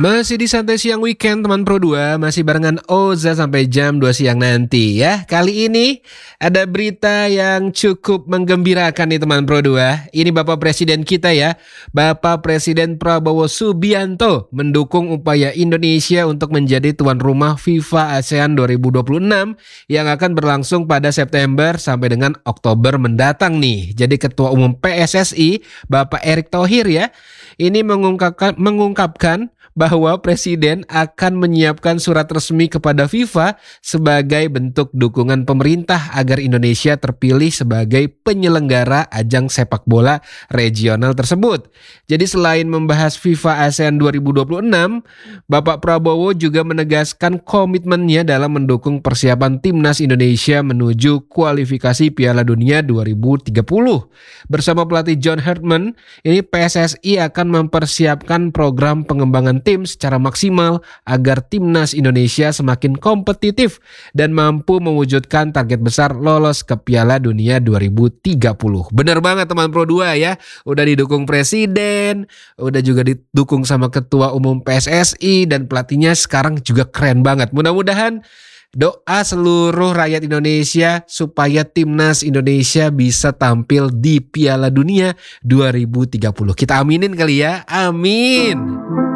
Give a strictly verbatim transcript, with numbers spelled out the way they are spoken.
Masih di Santai Siang Weekend teman Pro dua, masih barengan Oza sampai jam dua siang nanti ya. Kali ini ada berita yang cukup menggembirakan nih teman Pro dua. Ini Bapak Presiden kita ya, Bapak Presiden Prabowo Subianto mendukung upaya Indonesia untuk menjadi tuan rumah FIFA ASEAN dua ribu dua puluh enam yang akan berlangsung pada September sampai dengan Oktober mendatang nih. Jadi Ketua Umum P S S I Bapak Erick Thohir ya, ini mengungkapkan mengungkapkan bahwa Presiden akan menyiapkan surat resmi kepada FIFA sebagai bentuk dukungan pemerintah agar Indonesia terpilih sebagai penyelenggara ajang sepak bola regional tersebut. Jadi selain membahas FIFA ASEAN dua ribu dua puluh enam, Bapak Prabowo juga menegaskan komitmennya dalam mendukung persiapan timnas Indonesia menuju kualifikasi Piala Dunia dua ribu tiga puluh. Bersama pelatih John Herdman, ini P S S I akan mempersiapkan program pengembangan tim secara maksimal agar timnas Indonesia semakin kompetitif dan mampu mewujudkan target besar lolos ke Piala Dunia dua ribu tiga puluh. Bener banget teman Pro dua ya, udah didukung presiden, udah juga didukung sama Ketua Umum P S S I dan pelatihnya sekarang juga keren banget. Mudah-mudahan doa seluruh rakyat Indonesia supaya timnas Indonesia bisa tampil di Piala Dunia dua ribu tiga puluh. Kita aminin kali ya, amin.